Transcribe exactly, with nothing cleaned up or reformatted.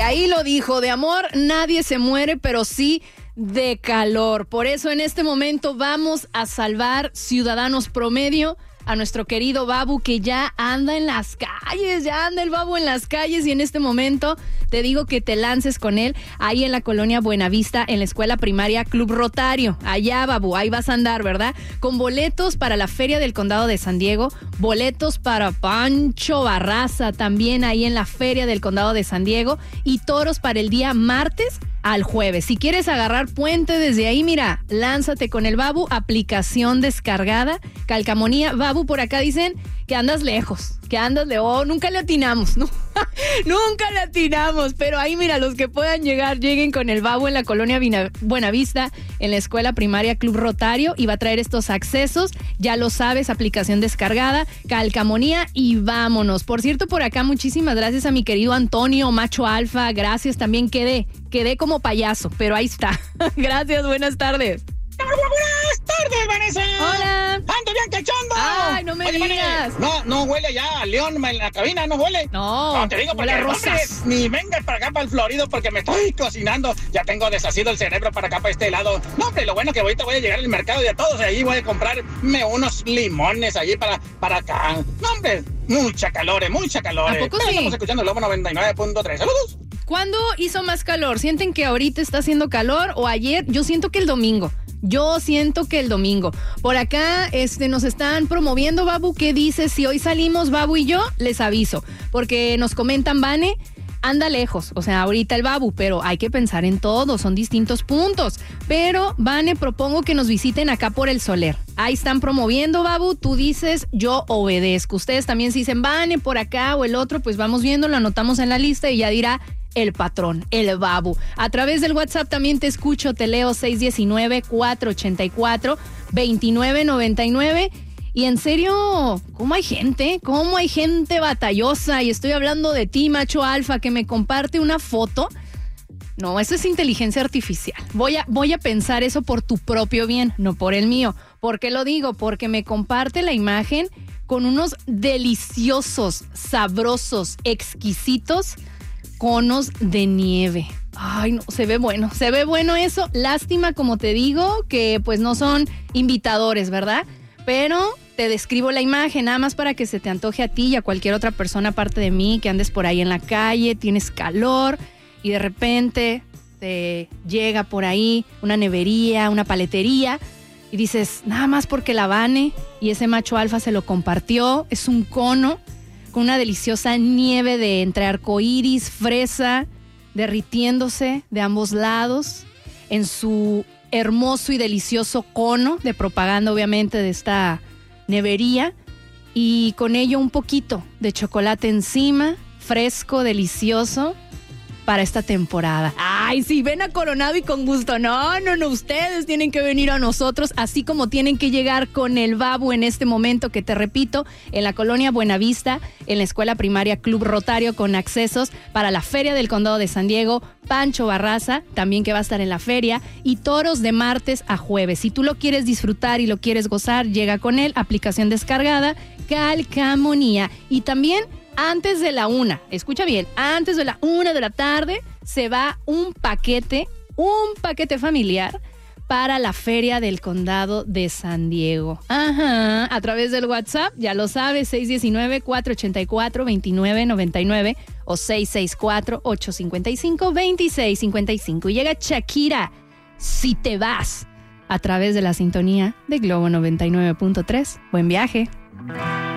ahí lo dijo, de amor nadie se muere, pero sí de calor. Por eso en este momento vamos a salvar ciudadanos promedio a nuestro querido Babu, que ya anda en las calles, ya anda el Babu en las calles, y en este momento te digo que te lances con él ahí en la colonia Buenavista, en la escuela primaria Club Rotario. Allá, Babu, ahí vas a andar, ¿verdad? Con boletos para la Feria del Condado de San Diego, boletos para Pancho Barraza también ahí en la Feria del Condado de San Diego, y toros para el día martes al jueves. Si quieres agarrar puente desde ahí, mira, lánzate con el Babu, aplicación descargada, calcamonía. Babu, por acá dicen que andas lejos, que andas de... Oh, nunca le atinamos, ¿no? Nunca le atinamos, pero ahí mira, los que puedan llegar, lleguen con el Babu en la colonia Buenavista, en la escuela primaria Club Rotario, y va a traer estos accesos, ya lo sabes, aplicación descargada, calcamonía, y vámonos. Por cierto, por acá muchísimas gracias a mi querido Antonio, macho alfa, gracias, también quedé, quedé como payaso, pero ahí está. Gracias, buenas tardes. Buenas tardes, Vanessa. Hola. Ando bien cachondo. Ay, no me Oye, digas. Vanessa, no, no huele ya a León en la cabina, no huele. No, no te digo porque, huele a rosas. Hombre, ni venga para acá, para el Florido, porque me estoy cocinando. Ya tengo deshacido el cerebro para acá, para este lado. No, hombre, lo bueno que ahorita voy a llegar al mercado de todos, y ahí voy a comprarme unos limones allí para, para acá. No, hombre, mucha calor, mucha calor. ¿A poco Pero sí? Estamos escuchando el Lobo noventa y nueve punto tres. Saludos. ¿Cuándo hizo más calor? ¿Sienten que ahorita está haciendo calor o ayer? Yo siento que el domingo. Yo siento que el domingo. Por acá este, nos están promoviendo, Babu. ¿Qué dices? Si hoy salimos, Babu y yo, les aviso. Porque nos comentan, Vane, anda lejos. O sea, ahorita el Babu, pero hay que pensar en todo. Son distintos puntos. Pero, Vane, propongo que nos visiten acá por el Soler. Ahí están promoviendo, Babu. Tú dices, yo obedezco. Ustedes también si dicen, Vane, por acá o el otro, pues vamos viendo, lo anotamos en la lista y ya dirá el patrón, el Babu. A través del WhatsApp también te escucho, te leo seis uno nueve, cuatro ocho cuatro, dos nueve nueve nueve. Y en serio, ¿cómo hay gente? ¿Cómo hay gente batallosa? Y estoy hablando de ti, macho alfa, que me comparte una foto. No, eso es inteligencia artificial. Voy a, voy a pensar eso por tu propio bien, no por el mío. ¿Por qué lo digo? Porque me comparte la imagen con unos deliciosos, sabrosos, exquisitos conos de nieve. Ay, no, se ve bueno, se ve bueno eso. Lástima, como te digo, que pues no son invitadores, ¿verdad? Pero te describo la imagen, nada más para que se te antoje a ti y a cualquier otra persona aparte de mí, que andes por ahí en la calle, tienes calor y de repente te llega por ahí una nevería, una paletería y dices, nada más porque la Vane y ese macho alfa se lo compartió, es un cono con una deliciosa nieve de entre arcoíris, fresa, derritiéndose de ambos lados en su hermoso y delicioso cono de propaganda, obviamente, de esta nevería, y con ello un poquito de chocolate encima, fresco, delicioso, para esta temporada. Ay, sí, ven a Coronado y con gusto. No, no, no, ustedes tienen que venir a nosotros, así como tienen que llegar con el Babu en este momento, que te repito, en la colonia Buenavista, en la escuela primaria Club Rotario, con accesos para la Feria del Condado de San Diego, Pancho Barraza, también que va a estar en la feria, y toros de martes a jueves. Si tú lo quieres disfrutar y lo quieres gozar, llega con él, aplicación descargada, calcamonía. Y también antes de la una, escucha bien, antes de la una de la tarde se va un paquete, un paquete familiar para la Feria del Condado de San Diego. Ajá, a través del WhatsApp, ya lo sabes, seis uno nueve, cuatro ocho cuatro, dos nueve nueve nueve o seis seis cuatro, ocho cinco cinco, dos seis cinco cinco. Y llega Shakira, Si te vas, a través de la sintonía de Globo noventa y nueve punto tres. Buen viaje.